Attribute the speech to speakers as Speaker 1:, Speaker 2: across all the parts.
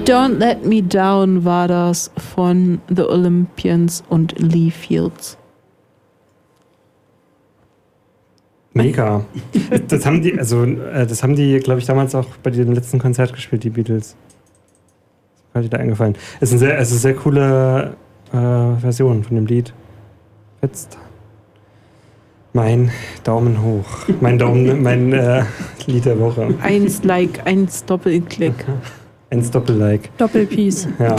Speaker 1: Don't Let Me Down war das von The Olympians und Lee Fields.
Speaker 2: Mega. Das haben die, glaube ich, damals auch bei dem letzten Konzert gespielt, die Beatles. Das ist mir da eingefallen. Es ist eine sehr coole Version von dem Lied. Jetzt mein Daumen hoch. Mein Lied der Woche.
Speaker 1: 1 Like, 1 Doppelklick.
Speaker 2: 1 Doppel-Like.
Speaker 3: Doppelpiece.
Speaker 2: Ja.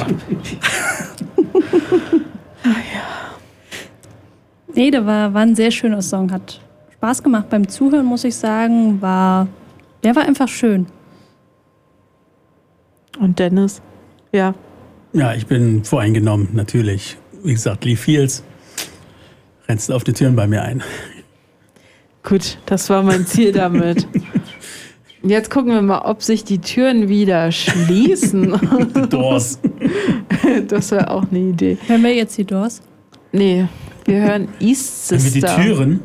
Speaker 3: Nee, der war ein sehr schöner Song. Hat Spaß gemacht beim Zuhören, muss ich sagen. Der war einfach schön.
Speaker 1: Und Dennis? Ja.
Speaker 4: Ja, ich bin voreingenommen, natürlich. Wie gesagt, Lee Fields. Rennst auf die Türen bei mir ein.
Speaker 1: Gut, das war mein Ziel damit. Jetzt gucken wir mal, ob sich die Türen wieder schließen.
Speaker 4: Die Doors.
Speaker 1: Das wäre auch eine Idee.
Speaker 3: Hören wir jetzt die Doors?
Speaker 1: Nee, wir hören East Sister.
Speaker 4: Wenn wir die Türen?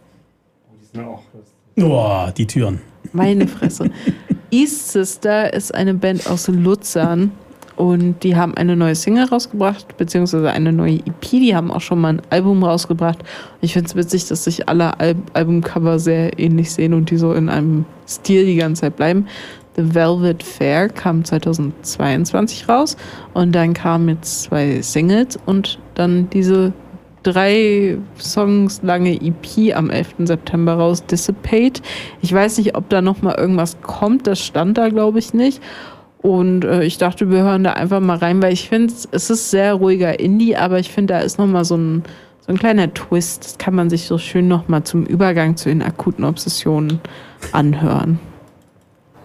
Speaker 4: Oh, die Türen.
Speaker 1: Meine Fresse. East Sister ist eine Band aus Luzern und die haben eine neue Single rausgebracht, beziehungsweise eine neue EP. Die haben auch schon mal ein Album rausgebracht. Ich finde es witzig, dass sich alle Albumcover sehr ähnlich sehen und die so in einem Stil die ganze Zeit bleiben. The Velvet Fair kam 2022 raus und dann kamen jetzt 2 Singles und dann diese 3 Songs lange EP am 11. September raus, Dissipate. Ich weiß nicht, ob da noch mal irgendwas kommt, das stand da, glaube ich, nicht. Und ich dachte, wir hören da einfach mal rein, weil ich finde, es ist sehr ruhiger Indie, aber ich finde, da ist noch mal so ein kleiner Twist. Das kann man sich so schön noch mal zum Übergang zu den akuten Obsessionen anhören.